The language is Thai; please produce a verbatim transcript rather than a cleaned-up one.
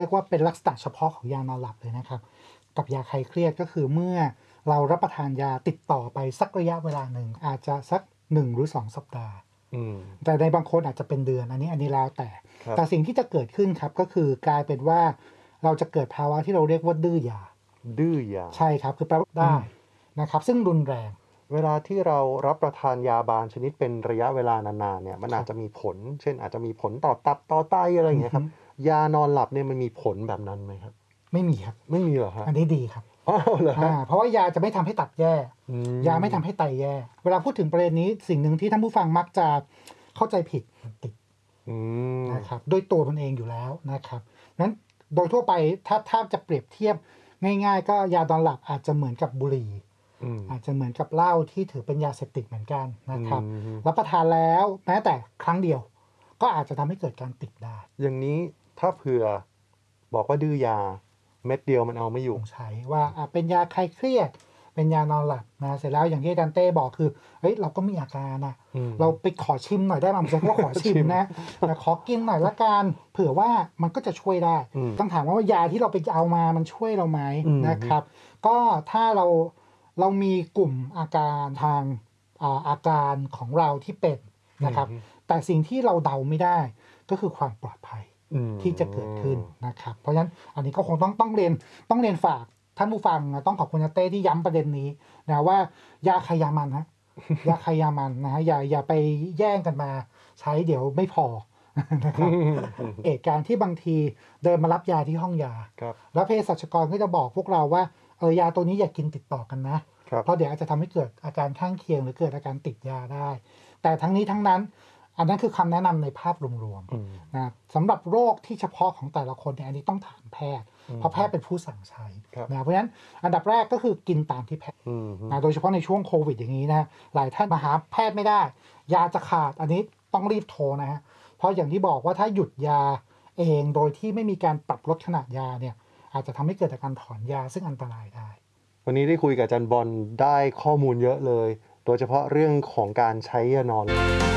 เรียกว่าเป็นลักษณะเฉพาะของยานอนหลับเลยนะครับกับยาคลายเครียดก็คือเมื่อเรารับประทานยาติดต่อไปสักระยะเวลาหนึ่งอาจจะสักหนึ่งหรือสองสัปดาห์แต่ในบางคนอาจจะเป็นเดือนอันนี้อันนี้แล้วแต่แต่สิ่งที่จะเกิดขึ้นครับก็คือกลายเป็นว่าเราจะเกิดภาวะที่เราเรียกว่าดื้อยาดื้อยาใช่ครับคือแปลว่าได้นะครับซึ่งรุนแรงเวลาที่เรารับประทานยาบางชนิดเป็นระยะเวลานานๆเนี่ยมันอาจจะมีผลเช่นอาจจะมีผลต่อตับต่อไตอะไรอย่างเงี้ยครับยานอนหลับเนี่ยมันมีผลแบบนั้นไหมครับไม่มีครับไม่มีเหรอครับอันนี้ดีครับอ้าวเหรอฮะเพราะว่ายาจะไม่ทำให้ตับแย่ยาไม่ทำให้ไตแย่เวลาพูดถึงประเด็นนี้สิ่งหนึ่งที่ท่านผู้ฟังมักจะเข้าใจผิดติดนะครับโดยตัวมันเองอยู่แล้วนะครับนั้นโดยทั่วไปถ้าถ้าจะเปรียบเทียบง่ายๆก็ยานอนหลับอาจจะเหมือนกับบุหรี่อาจจะเหมือนกับเหล้าที่ถือเป็นยาเสพติดเหมือนกันนะครับรับประทานแล้วแม้แต่ครั้งเดียวก็อาจจะทำให้เกิดการติดได้อย่างนี้ถ้าเผื่อบอกว่าดื้อยาเม็ดเดียวมันเอาไม่อยู่ใช้ว่าเป็นยาคลายเครียดเป็นยานอนหลับนะเสร็จแล้วอย่างที่อาจารย์เต้บอกคือเฮ้ยเราก็มีอาการนะเราไปขอชิมหน่อยได้ไหมผมจะว่าขอชิมนะแต่ขอกินหน่อยละกันเผื่อว่ามันก็จะช่วยได้ต้องถามว่ายาที่เราไปเอามามันช่วยเราไหมนะครับก็ถ้าเราเรามีกลุ่มอาการทางอาการของเราที่เป็นนะครับแต่สิ่งที่เราเดาไม่ได้ก็คือความปลอดภัยที่จะเกิดขึ้นนะครับเพราะฉะนั้นอันนี้ก็คงต้องต้องเรียนต้องเรียนฝากท่านผู้ฟังนะต้องขอบคุณเต้ที่ย้ำประเด็นนี้นะว่ายาใครยามันฮะยาใครยามันนะฮะอย่าอย่าไปแย่งกันมาใช้เดี๋ยวไม่พอนะครับเหตุการณ์ที่บางทีเดินมารับยาที่ห้องยาแล้วเภสัชกรก็จะบอกพวกเราว่าเออยาตัวนี้อย่ากินติดต่อกันนะเพราะเดี๋ยวอาจจะทำให้เกิดอาการข้างเคียงหรือเกิดอาการติดยาได้แต่ทั้งนี้ทั้งนั้นอันนั้นคือคำแนะนำในภาพรวมๆนะสำหรับโรคที่เฉพาะของแต่ละคนเนี่ยอันนี้ต้องถามแพทย์เพราะแพทย์เป็นผู้สั่งใช้นะเพราะฉะนั้นอันดับแรกก็คือกินตามที่แพทย์นะโดยเฉพาะในช่วงโควิดอย่างนี้นะหลายท่านมาหาแพทย์ไม่ได้ยาจะขาดอันนี้ต้องรีบโทรนะฮะเพราะอย่างที่บอกว่าถ้าหยุดยาเองโดยที่ไม่มีการปรับลดขนาดยาเนี่ยอาจจะทำให้เกิดอาการถอนยาซึ่งอันตรายได้วันนี้ได้คุยกับอาจารย์บอลได้ข้อมูลเยอะเลยโดยเฉพาะเรื่องของการใช้ยานอน